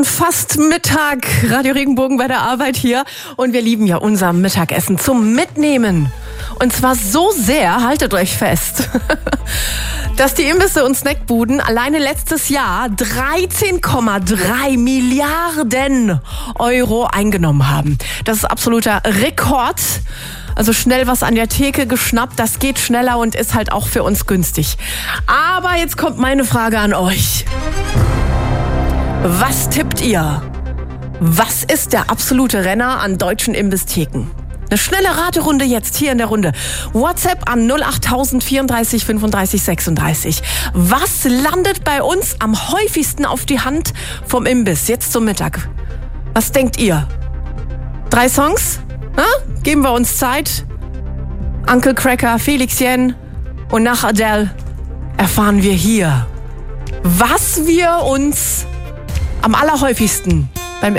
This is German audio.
Fast Mittag, Radio Regenbogen bei der Arbeit hier und wir lieben ja unser Mittagessen zum Mitnehmen. Und zwar so sehr, haltet euch fest, dass die Imbisse und Snackbuden alleine letztes Jahr 13,3 Milliarden Euro eingenommen haben. Das ist absoluter Rekord. Also schnell was an der Theke geschnappt, das geht schneller und ist halt auch für uns günstig. Aber jetzt kommt meine Frage an euch. Was tippt ihr? Was ist der absolute Renner an deutschen Imbisstheken? Eine schnelle Raterunde jetzt hier in der Runde. WhatsApp an 08000 34 35 36. Was landet bei uns am häufigsten auf die Hand vom Imbiss jetzt zum Mittag? Was denkt ihr? 3 Songs? Geben wir uns Zeit. Uncle Cracker, Felixchen und nach Adele erfahren wir hier, was wir uns am allerhäufigsten